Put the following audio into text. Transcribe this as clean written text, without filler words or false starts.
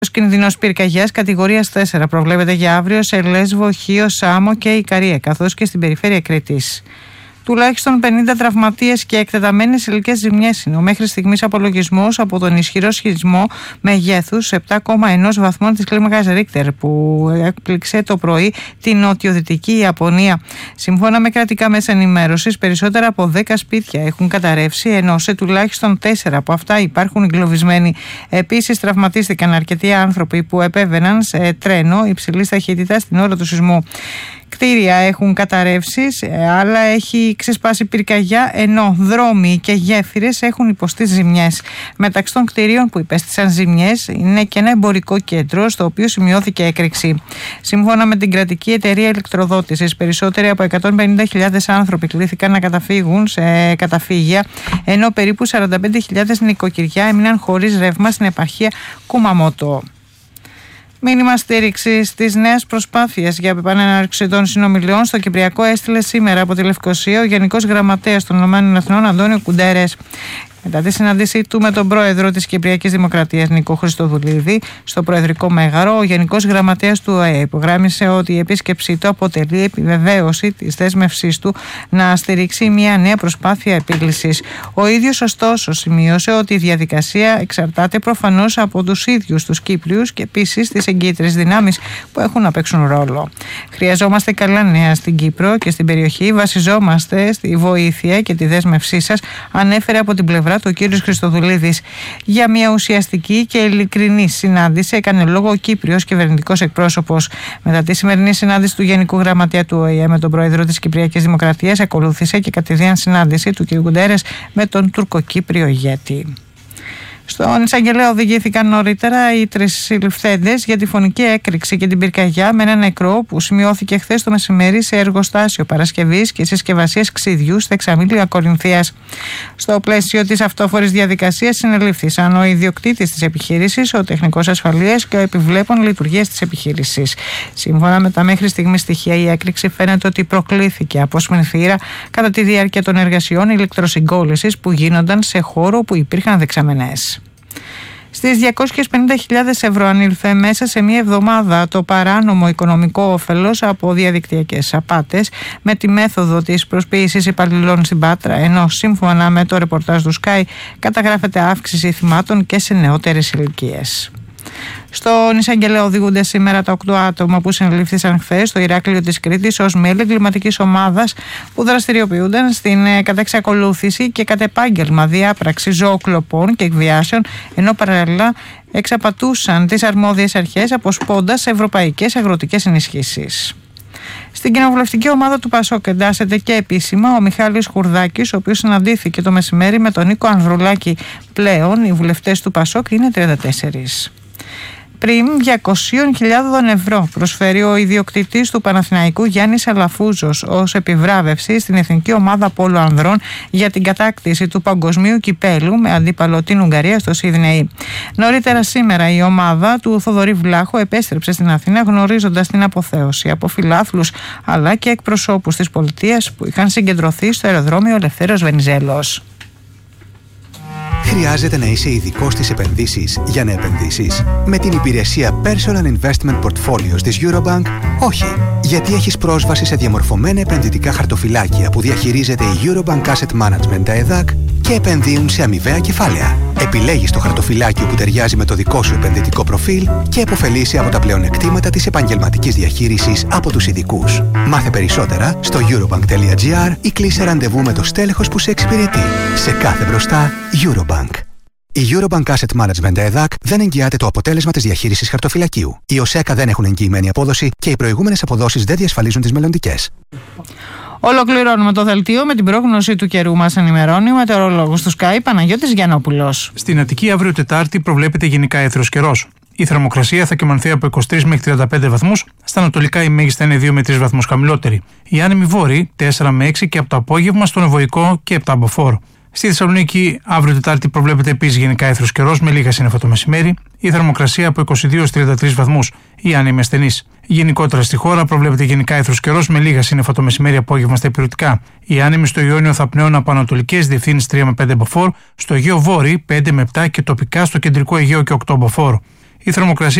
Κινδυνός πυρκαγιάς κατηγορίας 4 προβλέπεται για αύριο σε Λέσβο, Χίο, Σάμο και Ικαρία, καθώς και στην περιφέρεια Κρήτης. Τουλάχιστον 50 τραυματίες και εκτεταμένες υλικές ζημιές είναι ο μέχρι στιγμής απολογισμός από τον ισχυρό σχισμό μεγέθους 7,1 βαθμών της κλίμακας Ρίκτερ που έκπληξε το πρωί την νοτιοδυτική Ιαπωνία. Σύμφωνα με κρατικά μέσα ενημέρωσης, περισσότερα από 10 σπίτια έχουν καταρρεύσει, ενώ σε τουλάχιστον 4 από αυτά υπάρχουν εγκλωβισμένοι. Επίσης, τραυματίστηκαν αρκετοί άνθρωποι που επέβαιναν σε τρένο υψηλής ταχύτητας την ώρα του σεισμού. Κτίρια έχουν καταρρεύσει, άλλα έχει ξεσπάσει πυρκαγιά, ενώ δρόμοι και γέφυρες έχουν υποστεί ζημιές. Μεταξύ των κτίριων που υπέστησαν ζημιές είναι και ένα εμπορικό κέντρο, στο οποίο σημειώθηκε έκρηξη. Σύμφωνα με την κρατική εταιρεία ηλεκτροδότησης, περισσότεροι από 150.000 άνθρωποι κλήθηκαν να καταφύγουν σε καταφύγια, ενώ περίπου 45.000 νοικοκυριά έμειναν χωρίς ρεύμα στην επαρχία Κουμαμότο. Μήνυμα στήριξης της νέας προσπάθειας για επανέναρξη των συνομιλιών στο Κυπριακό έστειλε σήμερα από τη Λευκοσία ο Γενικός Γραμματέας των ΗΠΑ Αντώνιο Κουντέρες. Μετά τη συνάντησή του με τον πρόεδρο της Κυπριακής Δημοκρατίας Νίκο Χριστοδουλίδη στο Προεδρικό Μέγαρο, ο Γενικός Γραμματέας του ΟΑΕ υπογράμμισε ότι η επίσκεψή του αποτελεί επιβεβαίωση της δέσμευσής του να στηρίξει μια νέα προσπάθεια επίλυσης. Ο ίδιος, ωστόσο, σημείωσε ότι η διαδικασία εξαρτάται προφανώς από τους ίδιους τους Κύπριους και επίσης τις εγκύτρες δυνάμεις που έχουν να παίξουν ρόλο. Χρειαζόμαστε καλά νέα στην Κύπρο και στην περιοχή. Βασιζόμαστε στη βοήθεια και τη δέσμευσή σας, ανέφερε από την πλευρά του κ. Χριστοδουλίδης. Για μια ουσιαστική και ειλικρινή συνάντηση έκανε λόγο ο Κύπριος κυβερνητικός εκπρόσωπος. Μετά τη σημερινή συνάντηση του Γενικού Γραμματέα του ΟΗΕ με τον πρόεδρο της Κυπριακής Δημοκρατίας, ακολούθησε και κατηδίαν συνάντηση του κ. Κουντέρες με τον τουρκοκύπριο ηγέτη. Στον εισαγγελέα οδηγήθηκαν νωρίτερα οι 3 συλληφθέντες για τη φωνική έκρηξη και την πυρκαγιά με ένα νεκρό που σημειώθηκε χθες το μεσημέρι σε εργοστάσιο παρασκευής και συσκευασίας ξυδιού στα Εξαμήλια Κορινθίας. Στο πλαίσιο της αυτόφορης διαδικασίας συνελήφθησαν ο ιδιοκτήτης της επιχείρησης, ο τεχνικός ασφαλείας και ο επιβλέπων λειτουργίας της επιχείρησης. Σύμφωνα με τα μέχρι στιγμής στοιχεία, η έκρηξη φαίνεται ότι προκλήθηκε από σμηνθήρα κατά τη διάρκεια των εργασιών ηλεκτροσυγκόλλησης που γίνονταν σε χώρο που υπήρχαν δεξαμενές. Στις 250.000 ευρώ ανήλθε μέσα σε μία εβδομάδα το παράνομο οικονομικό όφελος από διαδικτυακές απάτες με τη μέθοδο της προσποίησης υπαλληλών στην Πάτρα, ενώ σύμφωνα με το ρεπορτάζ του Sky καταγράφεται αύξηση θυμάτων και σε νεότερες ηλικίες. Στον εισαγγελέα οδηγούνται σήμερα τα 8 άτομα που συνελήφθησαν χθες στο Ηράκλειο της Κρήτης ως μέλη εγκληματικής ομάδας που δραστηριοποιούνταν στην κατεξακολούθηση και κατ' επάγγελμα διάπραξη ζωοκλοπών και εκβιάσεων, ενώ παραλληλά εξαπατούσαν τις αρμόδιες αρχές αποσπώντας ευρωπαϊκές αγροτικές ενισχύσεις. Στην κοινοβουλευτική ομάδα του ΠΑΣΟΚ εντάσσεται και επίσημα ο Μιχάλης Χουρδάκης, ο οποίος συναντήθηκε το μεσημέρι με τον Νίκο Ανδρουλάκη. Πλέον οι βουλευτές του ΠΑΣΟΚ είναι 34. Πριν 200.000 ευρώ προσφέρει ο ιδιοκτήτης του Παναθηναϊκού Γιάννης Αλαφούζος ως επιβράβευση στην Εθνική Ομάδα Πόλο Ανδρών για την κατάκτηση του παγκοσμίου κυπέλου με αντίπαλο την Ουγγαρία στο Σίδνεϊ. Νωρίτερα σήμερα η ομάδα του Θοδωρή Βλάχου επέστρεψε στην Αθήνα γνωρίζοντας την αποθέωση από φιλάθλους αλλά και εκπροσώπους της πολιτείας που είχαν συγκεντρωθεί στο αεροδρόμιο Ελευθέριος Βενιζέλος. Χρειάζεται να είσαι ειδικός στις επενδύσεις για να επενδύσεις? Με την υπηρεσία Personal Investment Portfolios της Eurobank, όχι. Γιατί έχεις πρόσβαση σε διαμορφωμένα επενδυτικά χαρτοφυλάκια που διαχειρίζεται η Eurobank Asset Management, τα ΕΔΑΚ, και επενδύουν σε αμοιβαία κεφάλαια. Επιλέγεις το χαρτοφυλάκιο που ταιριάζει με το δικό σου επενδυτικό προφίλ και επωφελείσαι από τα πλεονεκτήματα της επαγγελματικής διαχείρισης από τους ειδικούς. Μάθε περισσότερα στο eurobank.gr ή κλείσε ραντεβού με το στέλεχος που σε εξυπηρετεί. Σε κάθε μπροστά, Eurobank. Η Eurobank Asset Management ΕΔΑΚ δεν εγγυάται το αποτέλεσμα της διαχείρισης χαρτοφυλακίου. Οι ΟΣΕΚΑ δεν έχουν εγγυημένη απόδοση και οι προηγούμενες αποδόσεις δεν διασφαλίζουν τις μελλοντικές. Ολοκληρώνουμε το δελτίο με την πρόγνωση του καιρού. Μας ενημερώνει ο μετεωρολόγος του Sky Παναγιώτης Γιαννόπουλος. Στην Αττική αύριο Τετάρτη προβλέπεται γενικά έθριος καιρός. Η θερμοκρασία θα κυμανθεί από 23 μέχρι 35 βαθμούς, στα ανατολικά η μέγιστα είναι 2 με 3 βαθμούς χαμηλότερη. Οι άνεμοι βόρειοι 4 με 6 και από το απόγευμα στον Ευωικό και από τα Αμποφόρ. Στη Θεσσαλονίκη, αύριο Τετάρτη προβλέπεται επίσης γενικά έθριος καιρός με λίγα σύννεφα το μεσημέρι. Η θερμοκρασία από 22 έως 33 βαθμούς. Οι άνεμοι ασθενείς. Γενικότερα στη χώρα προβλέπεται γενικά έθριος καιρός με λίγα σύννεφα το μεσημέρι απόγευμα στα ηπειρωτικά. Οι άνεμοι στο Ιόνιο θα πνέουν από ανατολικές διευθύνσεις 3 με 5 μποφόρ, στο Αιγαίο Βόρειο 5 με 7 και τοπικά στο κεντρικό Αιγαίο και 8 μποφόρ. Η θερμοκρασία